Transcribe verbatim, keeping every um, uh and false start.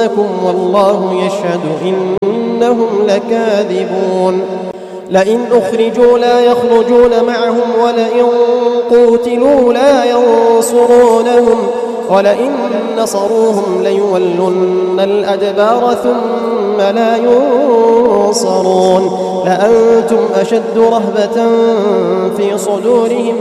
لينصرنكم والله يشهد إنهم لكاذبون لئن أخرجوا لا يخرجون معهم ولئن قوتلوا لا ينصرونهم ولئن نصروهم ليولن الأدبار ثم لا ينصرون لأنتم أشد رهبة في صدورهم